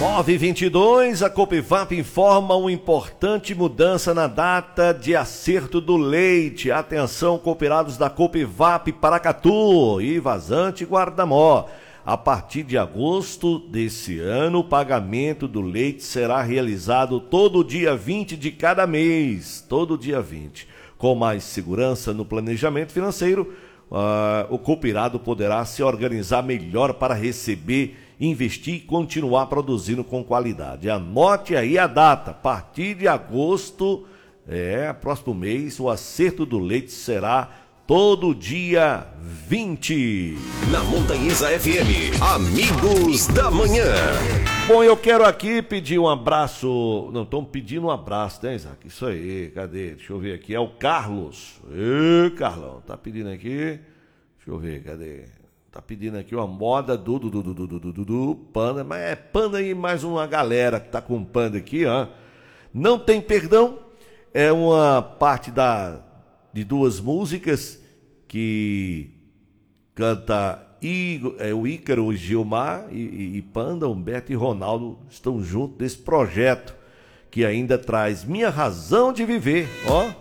9h22, a Copivap informa uma importante mudança na data de acerto do leite. Atenção, cooperados da Copivap Paracatu e Vazante Guardamó. A partir de agosto desse ano, o pagamento do leite será realizado todo dia 20 de cada mês. Todo dia 20. Com mais segurança no planejamento financeiro, o cooperado poderá se organizar melhor para receber, investir e continuar produzindo com qualidade. Anote aí a data. A partir de agosto, próximo mês, o acerto do leite será todo dia 20. Na Montanhesa FM, Amigos da Manhã. Bom, eu quero aqui pedir um abraço. Não, estão pedindo um abraço, né, Isaac? Isso aí, cadê? Deixa eu ver aqui. É o Carlos. Ê, Carlão, tá pedindo aqui. Deixa eu ver, cadê? Tá pedindo aqui uma moda do Panda. Mas é Panda e mais uma galera que tá com Panda aqui, ó. Não Tem Perdão. É uma parte de duas músicas que canta o Ícaro, Gilmar e Panda, Humberto e Ronaldo estão juntos nesse projeto que ainda traz Minha Razão de Viver, ó.